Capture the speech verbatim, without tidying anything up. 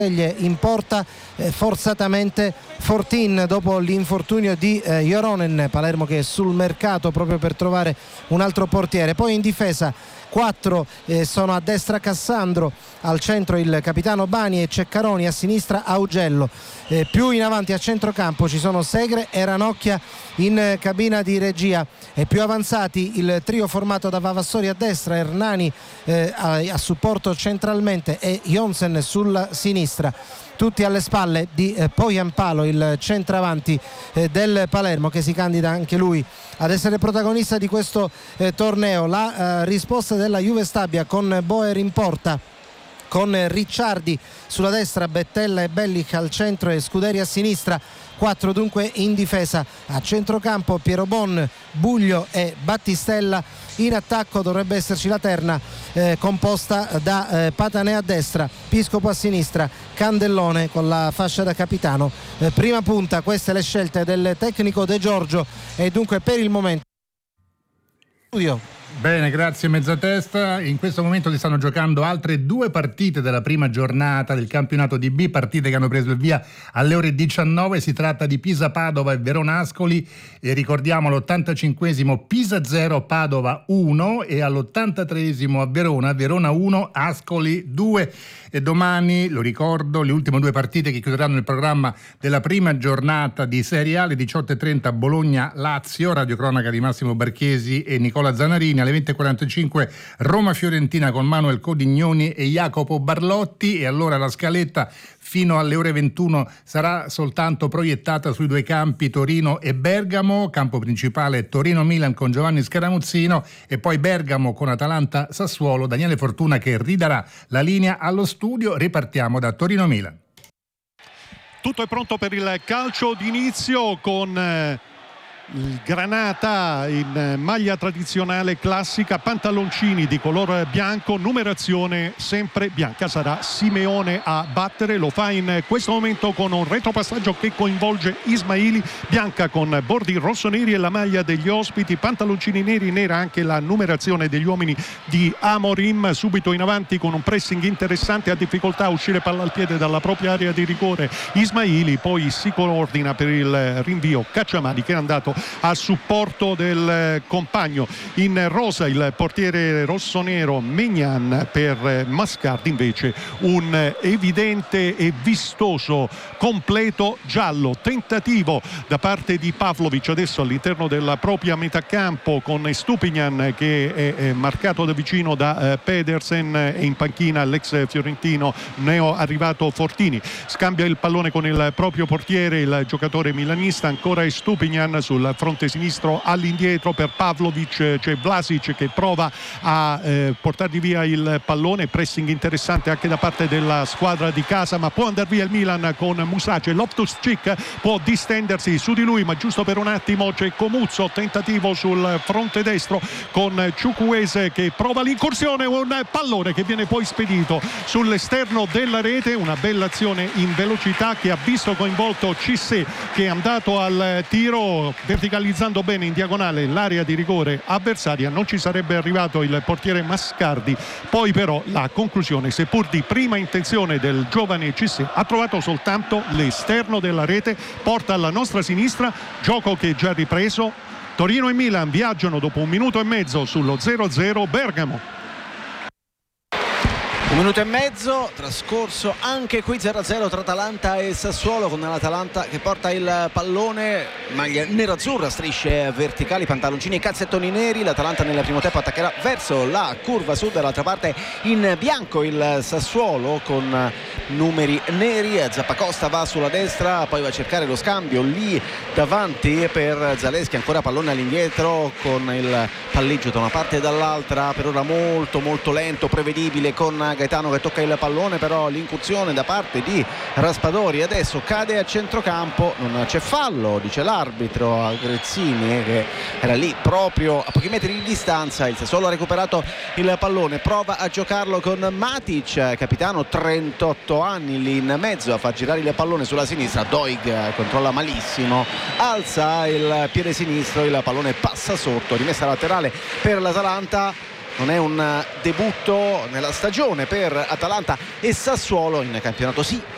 in porta eh, forzatamente Fortin dopo l'infortunio di eh, Joronen. Palermo che è sul mercato proprio per trovare un altro portiere. Poi in difesa quattro eh, sono a destra Cassandro, al centro il capitano Bani e Ceccaroni, a sinistra Augello. Eh, più in avanti a centrocampo ci sono Segre e Ranocchia in eh, cabina di regia, e più avanzati il trio formato da Vavassori a destra, Hernani eh, a, a supporto centralmente e Jonsen sulla sinistra. Tutti alle spalle di eh, Poyampalo, il centravanti eh, del Palermo, che si candida anche lui ad essere protagonista di questo eh, torneo. La eh, risposta della Juve Stabia con Boer in porta, con Ricciardi sulla destra, Bettella e Bellic al centro e Scuderi a sinistra. Quattro dunque in difesa. A centrocampo Piero Bon, Buglio e Battistella. In attacco dovrebbe esserci la terna eh, composta da eh, Patanè a destra, Piscopo a sinistra, Candellone con la fascia da capitano. Eh, prima punta, queste le scelte del tecnico De Giorgio, e dunque per il momento studio. Bene, grazie Mezzatesta. In questo momento si stanno giocando altre due partite della prima giornata del campionato di B, partite che hanno preso il via alle ore diciannove. Si tratta di Pisa-Padova e Verona-Ascoli, e ricordiamo all'ottantacinquesimo Pisa zero Padova uno, e all'ottantatreesimo a Verona Verona uno Ascoli due. E domani, lo ricordo, le ultime due partite che chiuderanno il programma della prima giornata di Serie A, alle diciotto e trenta Bologna-Lazio, radiocronaca di Massimo Barchesi e Nicola Zanarini. Alle venti e quarantacinque Roma-Fiorentina con Manuel Codignoni e Jacopo Barlotti. E allora la scaletta fino alle ore ventuno sarà soltanto proiettata sui due campi Torino e Bergamo. Campo principale Torino-Milan con Giovanni Scaramuzzino, e poi Bergamo con Atalanta-Sassuolo. Daniele Fortuna che ridarà la linea allo studio. Ripartiamo da Torino-Milan. Tutto è pronto per il calcio d'inizio con eh... il Granata in maglia tradizionale classica, pantaloncini di color bianco, numerazione sempre bianca. Sarà Simeone a battere, lo fa in questo momento con un retropassaggio che coinvolge Ismaili. Bianca con bordi rossoneri e la maglia degli ospiti, pantaloncini neri, nera anche la numerazione degli uomini di Amorim. Subito in avanti con un pressing interessante, ha difficoltà a uscire palla al piede dalla propria area di rigore Ismaili, poi si coordina per il rinvio Cacciamani che è andato a supporto del compagno. In rosa il portiere rossonero Megnan, per Mascardi invece un evidente e vistoso completo giallo. Tentativo da parte di Pavlovic adesso all'interno della propria metà campo, con Stupignan che è marcato da vicino da Pedersen, e in panchina l'ex fiorentino neo arrivato Fortini. Scambia il pallone con il proprio portiere il giocatore milanista, ancora è Stupignan sul fronte sinistro all'indietro per Pavlovic. C'è Vlasic che prova a eh, portargli via il pallone, pressing interessante anche da parte della squadra di casa, ma può andare via il Milan con Musace. Loftus-Cheek può distendersi su di lui, ma giusto per un attimo c'è Comuzzo, tentativo sul fronte destro con Ciucuese che prova l'incursione, un pallone che viene poi spedito sull'esterno della rete. Una bella azione in velocità che ha visto coinvolto Cissé, che è andato al tiro verticalizzato bene in diagonale l'area di rigore avversaria. Non ci sarebbe arrivato il portiere Mascardi, poi però la conclusione, seppur di prima intenzione del giovane Cissé, ha trovato soltanto l'esterno della rete, porta alla nostra sinistra, gioco che è già ripreso. Torino e Milan viaggiano dopo un minuto e mezzo sullo zero a zero Bergamo. Un minuto e mezzo trascorso anche qui zero a zero tra Atalanta e Sassuolo, con l'Atalanta che porta il pallone, maglia nerazzurra, strisce verticali, pantaloncini e calzettoni neri. L'Atalanta nel primo tempo attaccherà verso la curva sud, dall'altra parte in bianco il Sassuolo con numeri neri. Zappacosta va sulla destra, poi va a cercare lo scambio lì davanti per Zaleschi, ancora pallone all'indietro con il palleggio da una parte e dall'altra, per ora molto molto lento, prevedibile, con Gaetano che tocca il pallone, però l'incursione da parte di Raspadori adesso cade a centrocampo. Non c'è fallo, dice l'arbitro a Grezzini che era lì proprio a pochi metri di distanza. Il Sassuolo ha recuperato il pallone, prova a giocarlo con Matic, capitano, trentotto anni, lì in mezzo a far girare il pallone sulla sinistra. Doig controlla malissimo, alza il piede sinistro, il pallone passa sotto, rimessa laterale per l'Atalanta. Non è un debutto nella stagione per Atalanta e Sassuolo in campionato, sì,